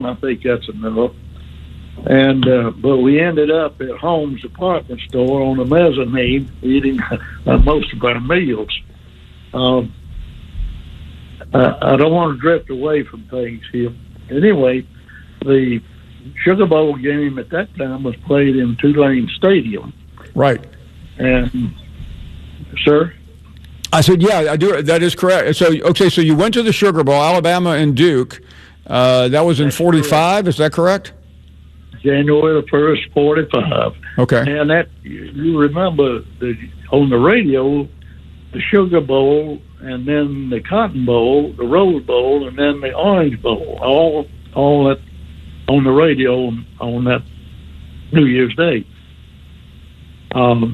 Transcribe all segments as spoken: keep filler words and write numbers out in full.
I think that's enough. And uh, but we ended up at Holmes Department Store on the mezzanine eating uh, most of our meals. Um, I, I don't want to drift away from things here. Anyway, the Sugar Bowl game at that time was played in Tulane Stadium. Right. And, sir? I said, yeah, I do. That is correct. So, okay, so you went to the Sugar Bowl, Alabama and Duke. Uh, that was in forty-five, is that correct? January the first, forty-five. Okay. And that, you remember, the, on the radio, the Sugar Bowl, and then the Cotton Bowl, the Rose Bowl, and then the Orange Bowl, all all that on the radio on that New Year's Day. Um,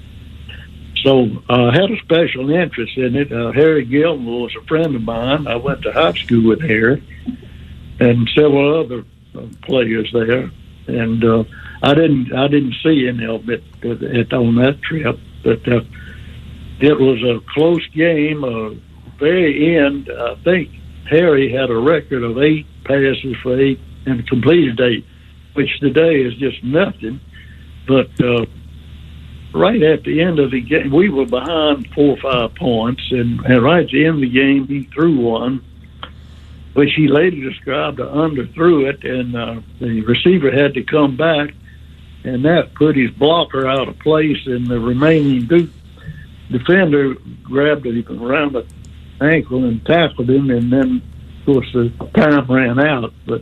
so I had a special interest in it. Uh, Harry Gilmore was a friend of mine. I went to high school with Harry and several other uh, players there. And uh, I didn't I didn't see any of it at, at, on that trip, but uh, it was a close game. Uh, very end, I think Harry had a record of eight passes for eight and completed eight, which today is just nothing. But uh, right at the end of the game, we were behind four or five points, and, and right at the end of the game, he threw one, which he later described as underthrew it, and uh, the receiver had to come back, and that put his blocker out of place, and the remaining Duke defender grabbed him around the ankle and tackled him, and then, of course, the time ran out. But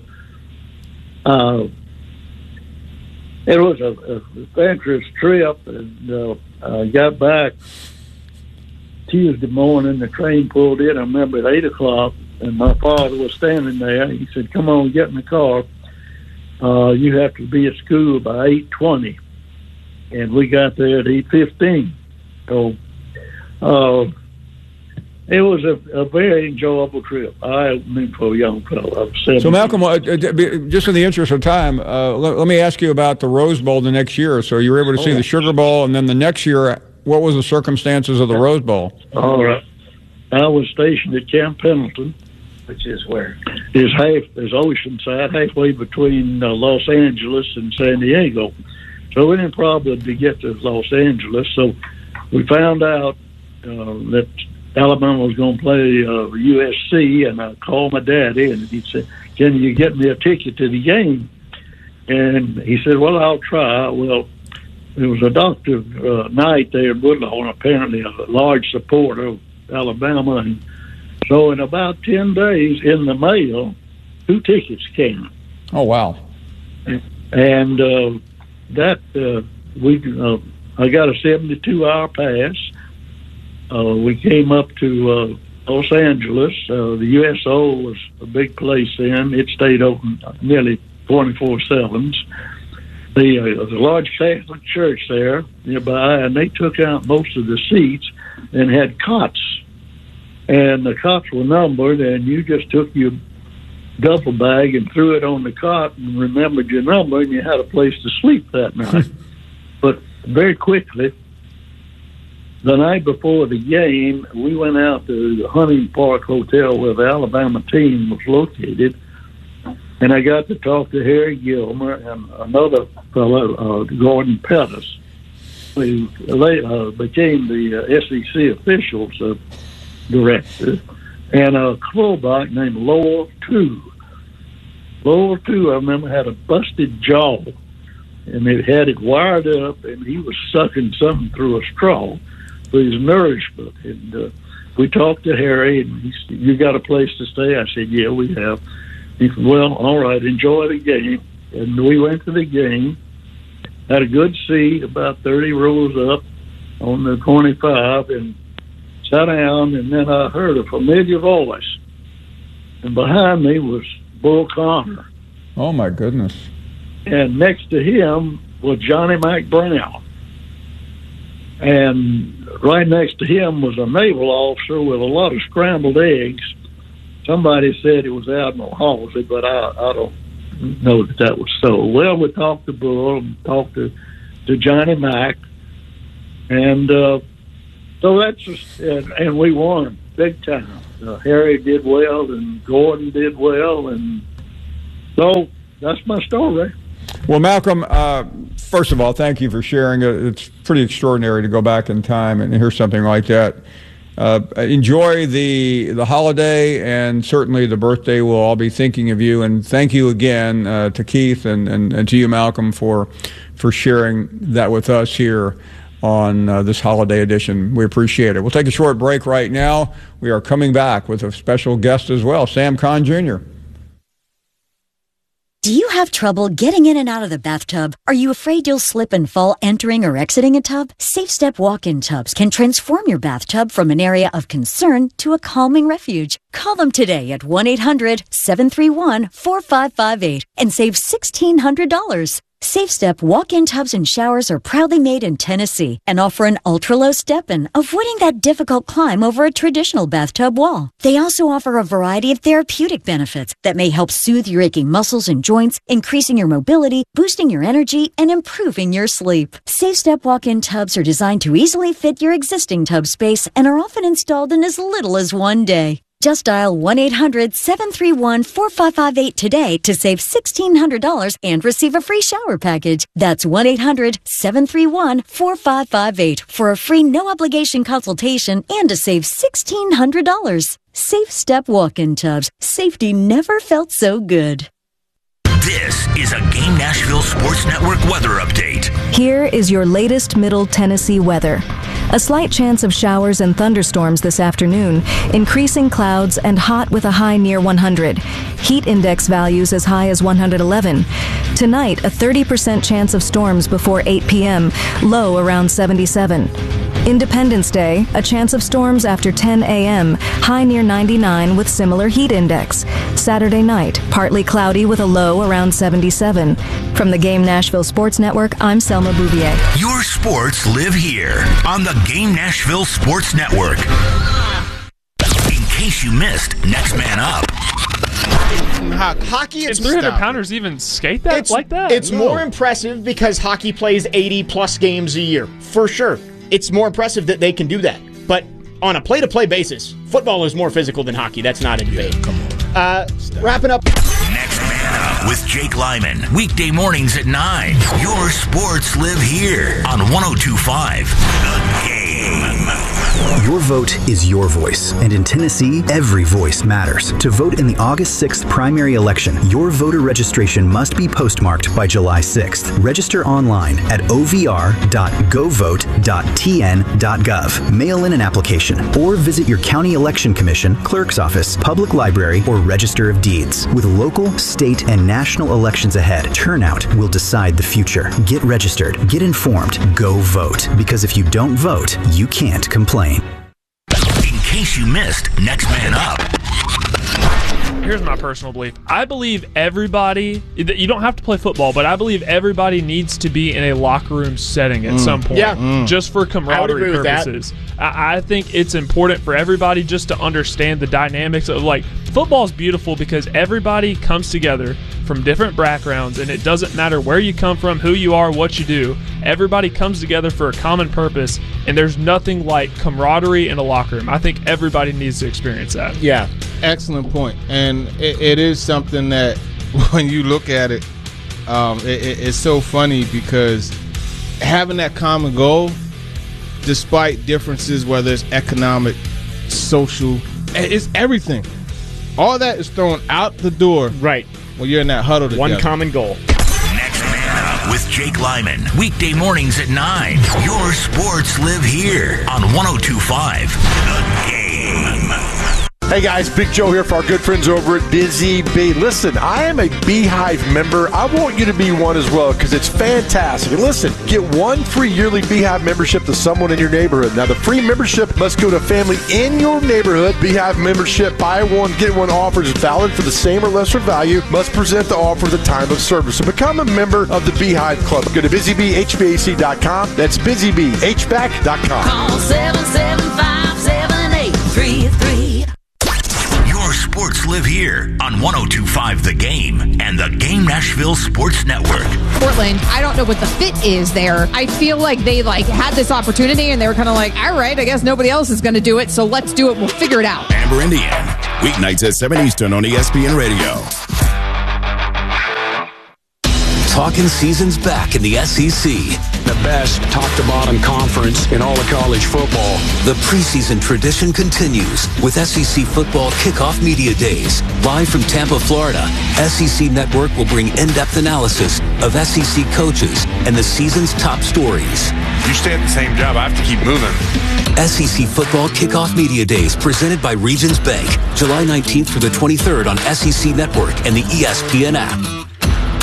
uh, it was a, a adventurous trip, and uh, I got back Tuesday morning. The train pulled in, I remember, at eight o'clock, and my father was standing there. He said, "Come on, get in the car. Uh, you have to be at school by eight twenty." And we got there at eight fifteen. So uh, it was a, a very enjoyable trip. I mean, for a young fellow. So, Malcolm, uh, just in the interest of time, uh, let, let me ask you about the Rose Bowl the next year. So you were able to see the Sugar Bowl, and then the next year, what was the circumstances of the Rose Bowl? All right. I was stationed at Camp Pendleton, which is where? Is half is Oceanside, halfway between uh, Los Angeles and San Diego. So we didn't problem to get to Los Angeles. So we found out uh, that Alabama was going to play uh, U S C, and I called my daddy, and he said, "Can you get me a ticket to the game?" And he said, "Well, I'll try." Well, there was a Doctor uh, Knight there in Woodlawn, apparently a large supporter of Alabama, and so in about ten days in the mail, two tickets came. Oh, wow. And uh, that, uh, we, uh, I got a seventy-two hour pass. Uh, we came up to uh, Los Angeles. Uh, the U S O was a big place then. It stayed open nearly twenty-four seven. The, uh, the large Catholic church there nearby, and they took out most of the seats and had cots. And the cots were numbered, and you just took your duffel bag and threw it on the cot and remembered your number, and you had a place to sleep that night. But very quickly, the night before the game, we went out to the Hunting Park Hotel where the Alabama team was located, and I got to talk to Harry Gilmer and another fellow, uh, Gordon Pettis, who uh, became the uh, S E C officials uh, director, and a fullback named Lowell Two. Lowell Two, I remember, had a busted jaw, and it had it wired up, and he was sucking something through a straw for his nourishment. And uh, we talked to Harry, and he said, "You got a place to stay?" I said, "Yeah, we have." He said, "Well, all right, enjoy the game." And we went to the game, had a good seat, about thirty rows up on the twenty-five, and sat down, and then I heard a familiar voice. And behind me was Bull Connor. Oh, my goodness. And next to him was Johnny Mack Brown. And right next to him was a naval officer with a lot of scrambled eggs. Somebody said it was Admiral Halsey, but I, I don't know that that was so. Well, we talked to Bull and talked to, to Johnny Mack. And uh, so that's just, and, and we won big time. Uh, Harry did well, and Gordon did well, and So that's my story. Well, Malcolm, uh, first of all, thank you for sharing it. It's pretty extraordinary to go back in time and hear something like that. Uh, enjoy the the holiday, and certainly the birthday. We'll all be thinking of you. And thank you again uh, to Keith and, and, and to you, Malcolm, for for sharing that with us here on uh, this holiday edition. We appreciate it. We'll take a short break right now. We are coming back with a special guest as well, Sam Conn Junior Do you have trouble getting in and out of the bathtub? Are you afraid you'll slip and fall entering or exiting a tub? SafeStep walk-in tubs can transform your bathtub from an area of concern to a calming refuge. Call them today at one eight hundred seven three one four five five eight and save sixteen hundred dollars. SafeStep walk-in tubs and showers are proudly made in Tennessee and offer an ultra-low step-in, avoiding that difficult climb over a traditional bathtub wall. They also offer a variety of therapeutic benefits that may help soothe your aching muscles and joints, increasing your mobility, boosting your energy, and improving your sleep. SafeStep walk-in tubs are designed to easily fit your existing tub space and are often installed in as little as one day. Just dial one eight hundred seven three one four five five eight today to save sixteen hundred dollars and receive a free shower package. That's one eight hundred seven three one four five five eight for a free no-obligation consultation and to save sixteen hundred dollars. SafeStep walk-in tubs. Safety never felt so good. This is a Game Nashville Sports Network weather update. Here is your latest Middle Tennessee weather. A slight chance of showers and thunderstorms this afternoon, increasing clouds and hot with a high near one hundred. Heat index values as high as one hundred eleven. Tonight, a thirty percent chance of storms before eight p.m., low around seventy-seven. Independence Day, a chance of storms after ten a.m., high near ninety-nine with similar heat index. Saturday night, partly cloudy with a low around seventy-seven. From the Game Nashville Sports Network, I'm Selma Bouvier. Your sports live here on the Game Nashville Sports Network. In case you missed Next Man Up. Hockey, it's Can three hundred pounders even skate that it's, like that? It's no. more impressive because hockey plays eighty plus games a year, for sure. It's more impressive that they can do that. But on a play-to-play basis, football is more physical than hockey. That's not a debate. Come on. Uh, wrapping up. Next Man Up with Jake Lyman. Weekday mornings at nine. Your sports live here on one oh two point five The Game. Your vote is your voice, and in Tennessee, every voice matters. To vote in the August sixth primary election, your voter registration must be postmarked by July sixth. Register online at o v r dot go vote dot t n dot gov. Mail in an application, or visit your county election commission, clerk's office, public library, or register of deeds. With local, state, and national elections ahead, turnout will decide the future. Get registered, get informed, go vote. Because if you don't vote, you can't complain. In case you missed Next Man Up. Here's my personal belief. I believe everybody, you don't have to play football, but I believe everybody needs to be in a locker room setting at mm. some point. Yeah. Mm. Just for camaraderie purposes. I, I think it's important for everybody just to understand the dynamics of, like, football's beautiful because everybody comes together from different backgrounds, and it doesn't matter where you come from, who you are, what you do. Everybody comes together for a common purpose, and there's nothing like camaraderie in a locker room. I think everybody needs to experience that. Yeah, excellent point. And it, it is something that when you look at it, um, it, it, it's so funny because having that common goal, despite differences, whether it's economic, social, it's everything. All that is thrown out the door. Right. When you're in that huddle together. One common goal. Next Man Up with Jake Lyman. Weekday mornings at nine. Your sports live here on one oh two point five The Game. Hey guys, Big Joe here for our good friends over at Busy Bee. Listen, I am a Beehive member. I want you to be one as well because it's fantastic. And listen, get one free yearly Beehive membership to someone in your neighborhood. Now, the free membership must go to a family in your neighborhood. Beehive membership, buy one, get one offer is valid for the same or lesser value. Must present the offer at the time of service. So become a member of the Beehive Club. Go to busy bee h v a c dot com. That's busy bee h v a c dot com. Call seven seven five seven eight three three. Sports live here on one oh two point five The Game and the Game Nashville Sports Network. Portland, I don't know what the fit is there. I feel like they like had this opportunity and they were kind of like, all right, I guess nobody else is going to do it, so let's do it. We'll figure it out. Amber Indian, weeknights at seven Eastern on E S P N Radio. talking season's back in the S E C. The best top-to-bottom conference in all of college football. The preseason tradition continues with S E C Football Kickoff Media Days. Live from Tampa, Florida, S E C Network will bring in-depth analysis of S E C coaches and the season's top stories. You stay at the same job, I have to keep moving. S E C Football Kickoff Media Days presented by Regions Bank, July nineteenth through the twenty-third on S E C Network and the E S P N app.